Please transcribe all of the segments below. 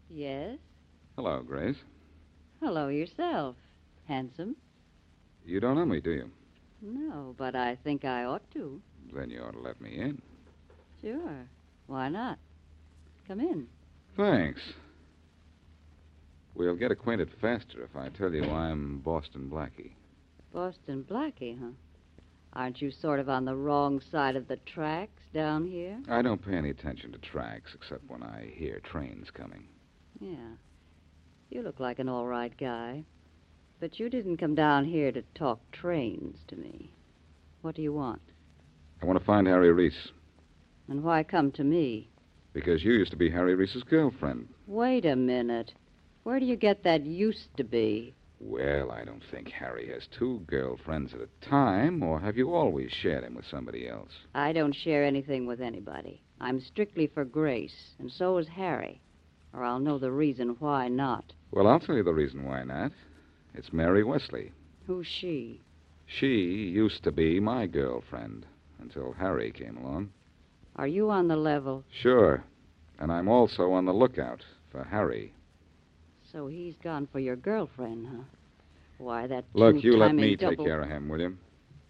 Yes? Hello, Grace. Hello yourself. Handsome? You don't know me, do you? No, but I think I ought to. Then you ought to let me in. Sure. Why not? Come in. Thanks. We'll get acquainted faster if I tell you I'm Boston Blackie. Boston Blackie, huh? Aren't you sort of on the wrong side of the tracks down here? I don't pay any attention to tracks except when I hear trains coming. Yeah. You look like an all right guy. But you didn't come down here to talk trains to me. What do you want? I want to find Harry Reese. And why come to me? Because you used to be Harry Reese's girlfriend. Wait a minute. Where do you get that used to be? Well, I don't think Harry has two girlfriends at a time, or have you always shared him with somebody else? I don't share anything with anybody. I'm strictly for Grace, and so is Harry. Or I'll know the reason why not. Well, I'll tell you the reason why not. It's Mary Wesley. Who's she? She used to be my girlfriend until Harry came along. Are you on the level? Sure. And I'm also on the lookout for Harry. So he's gone for your girlfriend, huh? Why, that Look, you let two-timing me double... take care of him, will you?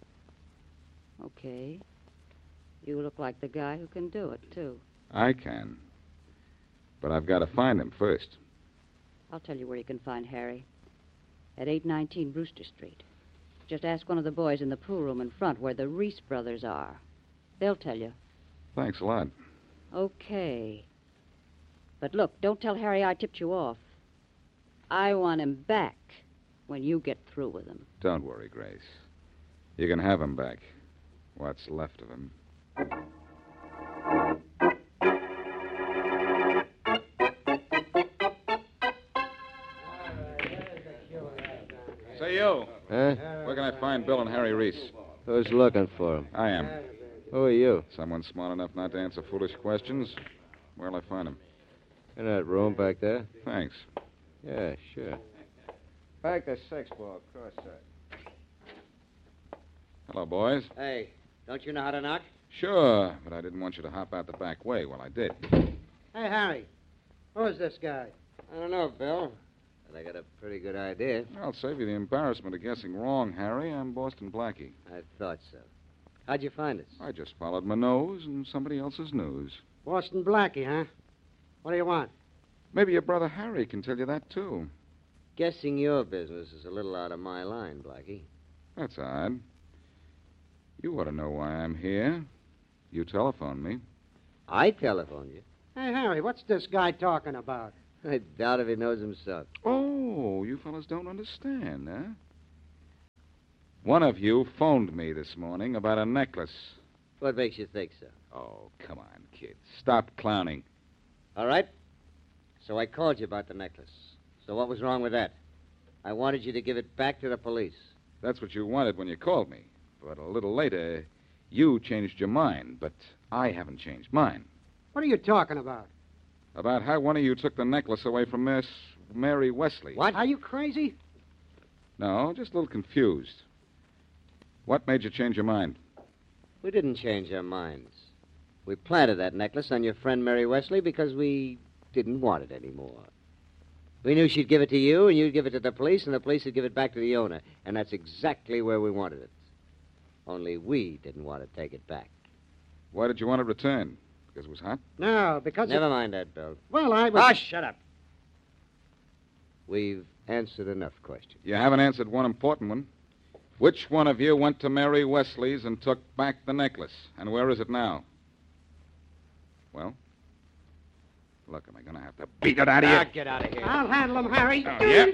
Okay. You look like the guy who can do it, too. I can. But I've got to find him first. I'll tell you where you can find Harry. At 819 Brewster Street. Just ask one of the boys in the pool room in front where the Reese brothers are. They'll tell you. Thanks a lot. Okay. But look, don't tell Harry I tipped you off. I want him back when you get through with him. Don't worry, Grace. You can have him back. What's left of him. Say, you. Huh? Where can I find Bill and Harry Reese? Who's looking for him? I am. Who are you? Someone smart enough not to answer foolish questions. Where'll I find him? In that room back there? Thanks. Yeah, sure. Back to 6 ball, cross side. Hello, boys. Hey, don't you know how to knock? Sure, but I didn't want you to hop out the back way. Well, I did. Hey, Harry. Who's this guy? I don't know, Bill. But I got a pretty good idea. I'll save you the embarrassment of guessing wrong, Harry. I'm Boston Blackie. I thought so. How'd you find us? I just followed my nose and somebody else's news. Boston Blackie, huh? What do you want? Maybe your brother Harry can tell you that, too. Guessing your business is a little out of my line, Blackie. That's odd. You ought to know why I'm here. You telephoned me. I telephoned you. Hey, Harry, what's this guy talking about? I doubt if he knows himself. Oh, you fellas don't understand, huh? One of you phoned me this morning about a necklace. What makes you think so? Oh, come on, kid. Stop clowning. All right. So I called you about the necklace. So what was wrong with that? I wanted you to give it back to the police. That's what you wanted when you called me. But a little later, you changed your mind, but I haven't changed mine. What are you talking about? About how one of you took the necklace away from Miss Mary Wesley. What? Are you crazy? No, just a little confused. What made you change your mind? We didn't change our minds. We planted that necklace on your friend Mary Wesley because we didn't want it anymore. We knew she'd give it to you, and you'd give it to the police, and the police would give it back to the owner. And that's exactly where we wanted it. Only we didn't want to take it back. Why did you want it returned? Because it was hot? No, because... Never mind that, Bill. Well, I was... Oh, shut up. We've answered enough questions. You haven't answered one important one. Which one of you went to Mary Wesley's and took back the necklace? And where is it now? Well? Look, am I going to have to beat it out of you? Now, get out of here. I'll handle him, Harry. Oh, yeah?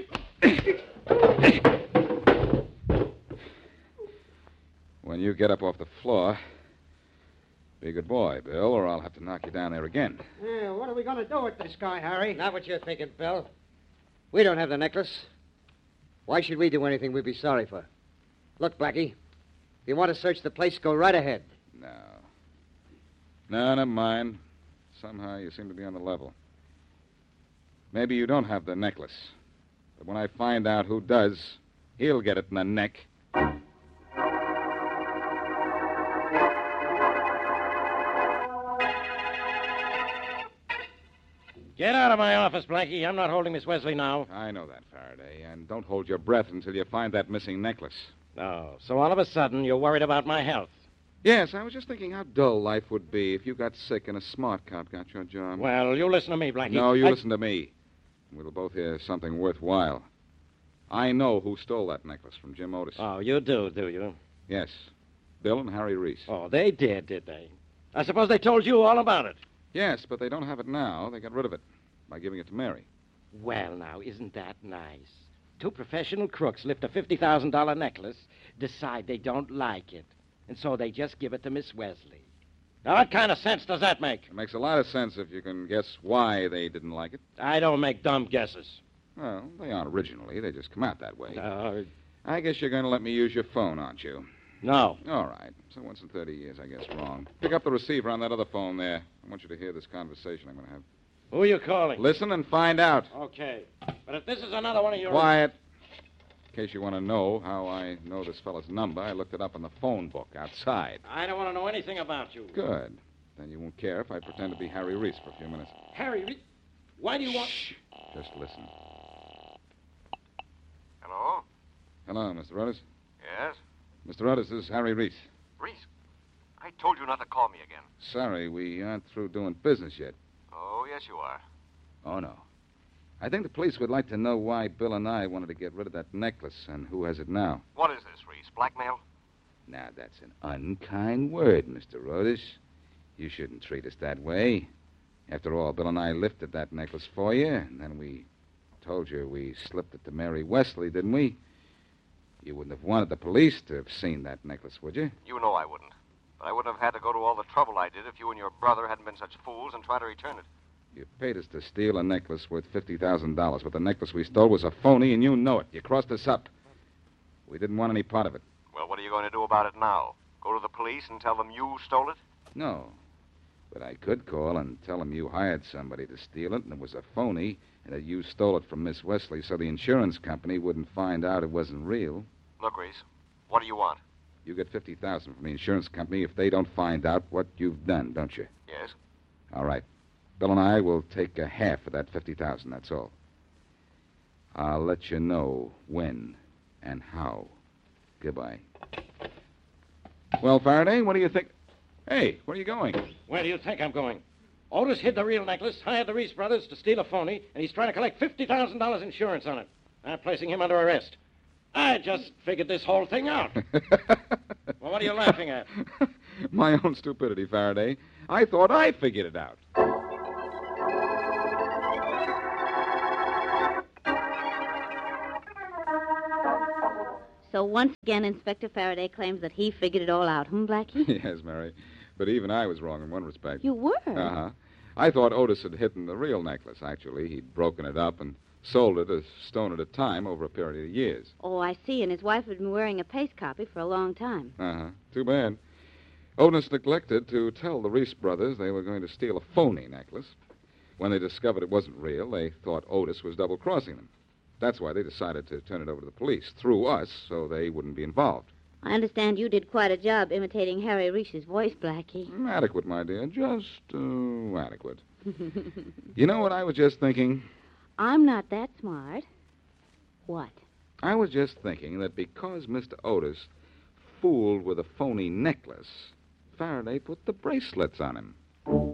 When you get up off the floor, be a good boy, Bill, or I'll have to knock you down there again. Yeah, what are we going to do with this guy, Harry? Not what you're thinking, Bill. We don't have the necklace. Why should we do anything we'd be sorry for? Look, Blackie, if you want to search the place, go right ahead. No. No, never mind. Somehow you seem to be on the level. Maybe you don't have the necklace. But when I find out who does, he'll get it in the neck. Get out of my office, Blackie. I'm not holding Miss Wesley now. I know that, Faraday. And don't hold your breath until you find that missing necklace. Oh, so all of a sudden you're worried about my health. Yes, I was just thinking how dull life would be if you got sick and a smart cop got your job. Well, you listen to me, Blackie. No, you listen to me. We'll both hear something worthwhile. I know who stole that necklace from Jim Otis. Oh, you do you? Yes. Bill and Harry Reese. Oh, they did they? I suppose they told you all about it. Yes, but they don't have it now. They got rid of it by giving it to Mary. Well, now, isn't that nice? Two professional crooks lift a $50,000 necklace, decide they don't like it, and so they just give it to Miss Wesley. Now, what kind of sense does that make? It makes a lot of sense if you can guess why they didn't like it. I don't make dumb guesses. Well, they aren't originally. They just come out that way. No. I guess you're going to let me use your phone, aren't you? No. All right. So once in 30 years, I guess wrong. Pick up the receiver on that other phone there. I want you to hear this conversation I'm going to have. Who are you calling? Listen and find out. Okay. But if this is another one of your... Quiet. In case you want to know how I know this fellow's number, I looked it up in the phone book outside. I don't want to know anything about you. Good. Then you won't care if I pretend to be Harry Reese for a few minutes. Harry, why do you want... Shh. Just listen. Hello? Hello, Mr. Otis. Yes? Mr. Otis, this is Harry Reese. Reese, I told you not to call me again. Sorry, we aren't through doing business yet. Oh, yes, you are. Oh, no. I think the police would like to know why Bill and I wanted to get rid of that necklace and who has it now. What is this, Reese? Blackmail? Now, that's an unkind word, Mr. Otis. You shouldn't treat us that way. After all, Bill and I lifted that necklace for you, and then we told you we slipped it to Mary Wesley, didn't we? You wouldn't have wanted the police to have seen that necklace, would you? You know I wouldn't. But I wouldn't have had to go to all the trouble I did if you and your brother hadn't been such fools and tried to return it. You paid us to steal a necklace worth $50,000, but the necklace we stole was a phony, and you know it. You crossed us up. We didn't want any part of it. Well, what are you going to do about it now? Go to the police and tell them you stole it? No. But I could call and tell them you hired somebody to steal it, and it was a phony, and that you stole it from Miss Wesley so the insurance company wouldn't find out it wasn't real. Look, Reese, what do you want? You get $50,000 from the insurance company if they don't find out what you've done, don't you? Yes? All right. Bill and I will take a half of that $50,000, that's all. I'll let you know when and how. Goodbye. Well, Faraday, what do you think? Hey, where are you going? Where do you think I'm going? Otis hid the real necklace, hired the Reese brothers to steal a phony, and he's trying to collect $50,000 insurance on it. I'm placing him under arrest. I just figured this whole thing out. Well, what are you laughing at? My own stupidity, Faraday. I thought I figured it out. So once again, Inspector Faraday claims that he figured it all out, Blackie? Yes, Mary. But even I was wrong in one respect. You were? Uh-huh. I thought Otis had hidden the real necklace, actually. He'd broken it up and sold it a stone at a time over a period of years. Oh, I see. And his wife had been wearing a paste copy for a long time. Uh-huh. Too bad. Otis neglected to tell the Reese brothers they were going to steal a phony necklace. When they discovered it wasn't real, they thought Otis was double-crossing them. That's why they decided to turn it over to the police, through us, so they wouldn't be involved. I understand you did quite a job imitating Harry Reese's voice, Blackie. Adequate, my dear. Just, adequate. You know what I was just thinking? I'm not that smart. What? I was just thinking that because Mr. Otis fooled with a phony necklace, Faraday put the bracelets on him.